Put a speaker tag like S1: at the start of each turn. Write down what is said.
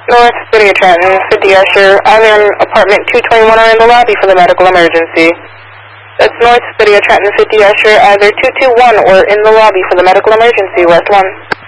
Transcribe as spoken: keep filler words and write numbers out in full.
S1: North City of Trenton, fifty Usher, either in apartment two twenty-one or in the lobby for the medical emergency. That's North City of Trenton, fifty Usher, either two two one or in the lobby for the medical emergency, West one.